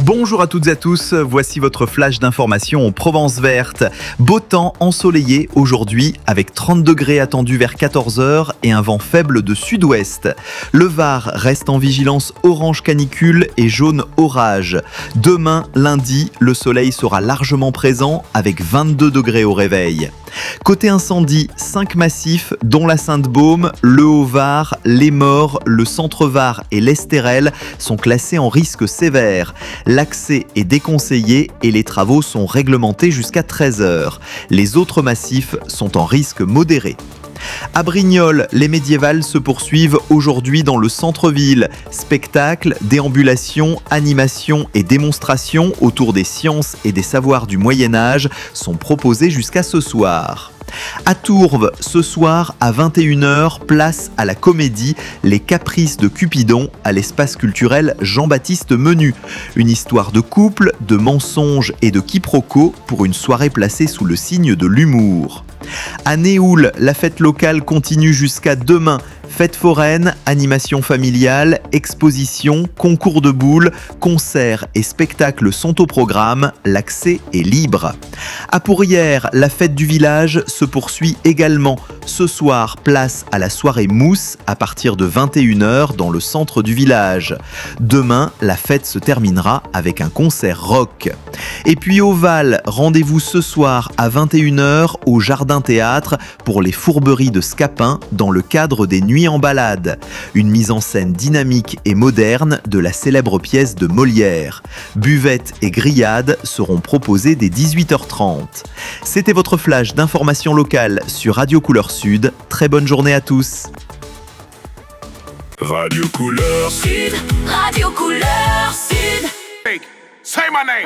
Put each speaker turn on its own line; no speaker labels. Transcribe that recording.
Bonjour à toutes et à tous, voici votre flash d'information en Provence verte. Beau temps ensoleillé aujourd'hui avec 30 degrés attendus vers 14h et un vent faible de sud-ouest. Le Var reste en vigilance orange canicule et jaune orage. Demain, lundi, le soleil sera largement présent avec 22 degrés au réveil. Côté incendie, 5 massifs dont la Sainte-Baume, le Haut-Var, les Maures, le Centre-Var et l'Estérel sont classés en risque sévère. L'accès est déconseillé et les travaux sont réglementés jusqu'à 13h. Les autres massifs sont en risque modéré. À Brignoles, les médiévales se poursuivent aujourd'hui dans le centre-ville. Spectacles, déambulations, animations et démonstrations autour des sciences et des savoirs du Moyen-Âge sont proposés jusqu'à ce soir. À Tourves, ce soir à 21h, place à la comédie Les Caprices de Cupidon à l'espace culturel Jean-Baptiste Menu. Une histoire de couple, de mensonges et de quiproquos pour une soirée placée sous le signe de l'humour. À Néoul, la fête locale continue jusqu'à demain. Fête foraine, animation familiale, exposition, concours de boules, concerts et spectacles sont au programme. L'accès est libre. À Pourrières, la fête du village se poursuit également. Ce soir, place à la soirée mousse à partir de 21h dans le centre du village. Demain, la fête se terminera avec un concert rock. Et puis au Val, rendez-vous ce soir à 21h au Jardin Théâtre pour les fourberies de Scapin dans le cadre des Nuits en balade. Une mise en scène dynamique et moderne de la célèbre pièce de Molière. Buvettes et grillades seront proposées dès 18h30. C'était votre flash d'information locale sur Radio Couleur Sud. Très bonne journée à tous.
Radio Couleur Sud, Radio Couleur Sud.
Say my name.